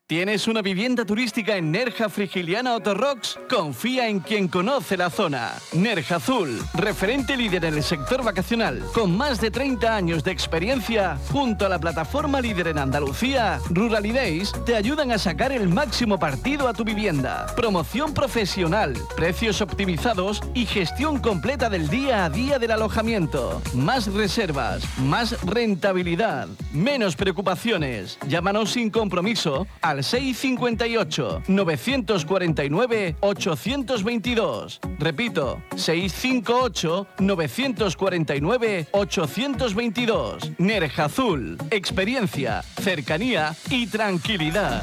¿Tienes una vivienda turística en Nerja, Frigiliana o Torrox? Confía en quien conoce la zona. Nerja Azul, referente líder en el sector vacacional, con más de 30 años de experiencia, junto a la plataforma líder en Andalucía, Ruralidays, te ayudan a sacar el máximo partido a tu vivienda. Promoción profesional, precios optimizados y gestión completa del día a día del alojamiento. Más reservas, más rentabilidad, menos preocupaciones. Llámanos sin compromiso al 658 949 822. Repito, 658 949 822. Nerja Azul, experiencia, cercanía y tranquilidad.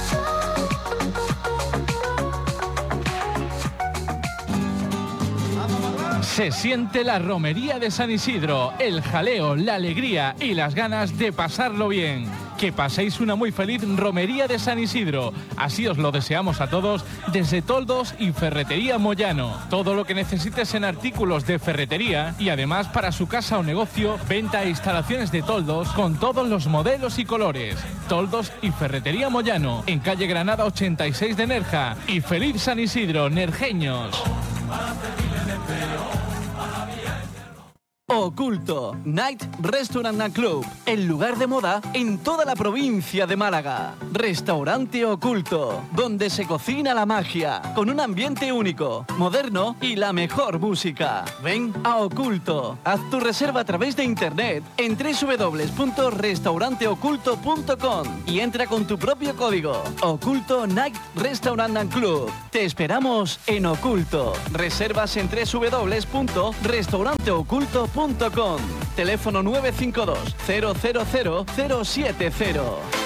Se siente la romería de San Isidro, el jaleo, la alegría y las ganas de pasarlo bien. Que paséis una muy feliz romería de San Isidro. Así os lo deseamos a todos desde Toldos y Ferretería Moyano. Todo lo que necesites en artículos de ferretería y además para su casa o negocio, venta e instalaciones de toldos con todos los modelos y colores. Toldos y Ferretería Moyano, en calle Granada 86 de Nerja. Y feliz San Isidro, nerjeños. Oculto, Night Restaurant and Club, el lugar de moda en toda la provincia de Málaga. Restaurante Oculto, donde se cocina la magia, con un ambiente único, moderno y la mejor música. Ven a Oculto, haz tu reserva a través de internet en www.restauranteoculto.com y entra con tu propio código. Oculto Night Restaurant and Club. Te esperamos en Oculto. Reservas en www.restauranteoculto.com. Teléfono 952 000 070.